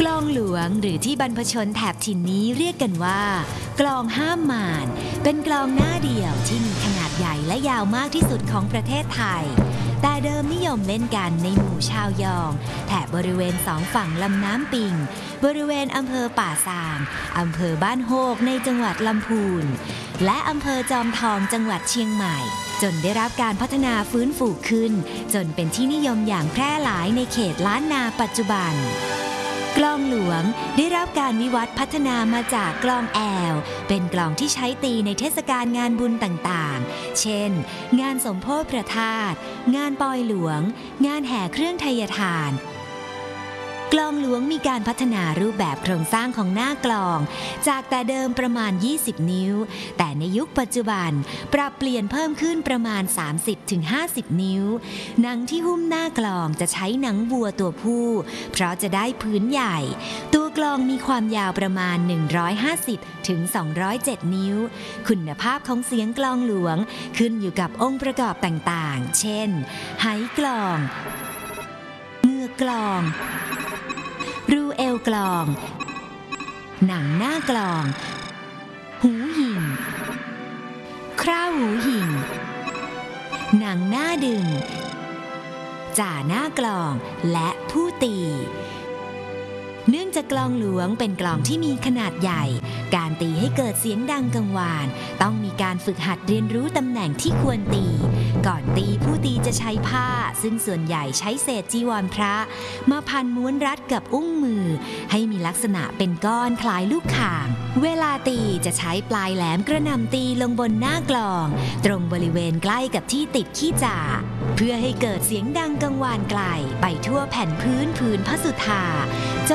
กลองหลวงหรือที่บรรพชนแถบถิ่นนี้เรียกกันว่ากลองห้ามมารเป็นกลองหน้าเดี่ยวที่มีขนาดใหญ่และยาวมากที่สุดของประเทศไทยแต่เดิมนิยมเล่นกันในหมู่ชาวยองแถบบริเวณสองฝั่งลำน้ำปิงบริเวณอำเภอป่าซางอำเภอบ้านโฮกในจังหวัดลำพูนและอำเภอจอมทองจังหวัดเชียงใหม่จนได้รับการพัฒนาฟื้นฟูขึ้นจนเป็นที่นิยมอย่างแพร่หลายในเขตล้านนาปัจจุบันกลองหลวงได้รับการวิวัฒน์พัฒนามาจากกลองแอวเป็นกลองที่ใช้ตีในเทศกาลงานบุญต่างๆเช่นงานสมโภชพระธาตุงานปอยหลวงงานแห่เครื่องไทยทานกลองหลวงมีการพัฒนารูปแบบโครงสร้างของหน้ากลองจากแต่เดิมประมาณ20นิ้วแต่ในยุคปัจจุบันปรับเปลี่ยนเพิ่มขึ้นประมาณ 30-50 นิ้วหนังที่หุ้มหน้ากลองจะใช้หนังวัวตัวผู้เพราะจะได้พื้นใหญ่ตัวกลองมีความยาวประมาณ150-207 นิ้วคุณภาพของเสียงกลองหลวงขึ้นอยู่กับองค์ประกอบต่างๆเช่นไหกลองเหงือกกลองรูเอวกลองหนังหน้ากลองหูหิ่งคร่าวหูหิ่งหนังหน้าดึงจ่าหน้ากลองและผู้ตีเนื่องจากกลองหลวงเป็นกลองที่มีขนาดใหญ่การตีให้เกิดเสียงดังกังวานต้องมีการฝึกหัดเรียนรู้ตำแหน่งที่ควรตีก่อนตีผู้ตีจะใช้ผ้าซึ่งส่วนใหญ่ใช้เศษจีวรพระมาพันม้วนรัดกับอุ้งมือให้มีลักษณะเป็นก้อนคล้ายลูกข่างเวลาตีจะใช้ปลายแหลมกระหน่ำตีลงบนหน้ากลองตรงบริเวณใกล้กับที่ติดขี้จ่าเพื่อให้เกิดเสียงดังกังวานไกลไปทั่วแผ่นพื้นพระสุธา